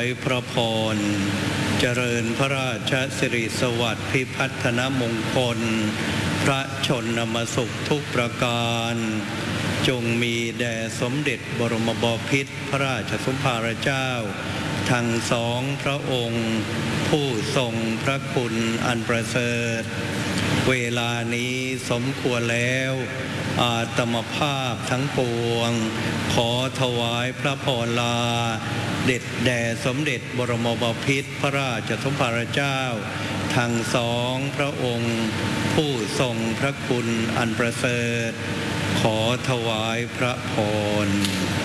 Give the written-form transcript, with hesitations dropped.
ยพระพรเจริญพระราชสิริสวัสดิ์พิพัฒนมงคลพระชนมสุขทุกประการจงมีแด่สมเด็จบรมบพิตรพระราชสมภารเจ้าทั้งสองพระองค์ผู้ทรงพระคุณอันประเสริฐเวลานี้สมควรแล้วอาตมภาพทั้งปวงขอถวายพระพรลาเด็จแด่สมเด็จบรมบพิตรพระราชสมภารเจ้าทั้งสองพระองค์ผู้ทรงพระคุณอันประเสริฐขอถวายพระพร